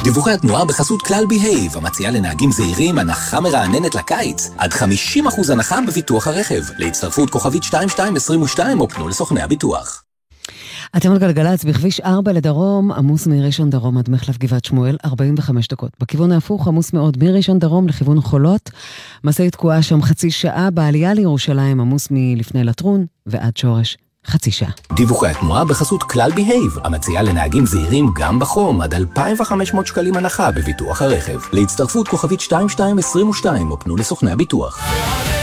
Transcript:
דיווחי התנועה בחסות כלל בהייב, המציעה לנהגים זהירים הנחה מרעננת לקיץ. עד 50% הנחה בביטוח הרכב. להצטרפות כוכבית 2222 או פנו לסוכני הביטוח. אתם על גלגלצ, בכביש 4 לדרום, עמוס מראשון דרום עד מחלף גבעת שמואל, 45 דקות. בכיוון ההפוך, עמוס מאוד מראשון דרום לכיוון חולות. משאית תקועה שם חצי שעה, בעלייה לירושלים, עמוס מלפני לטרון ועד שורש. חצי שעה. דיווחי התנועה בחסות כלל בהייב, המציעה לנהגים זהירים גם בחום, עד 2,500 שקלים הנחה בביטוח הרכב. להצטרפות כוכבית 2222 או פנו לסוכני הביטוח.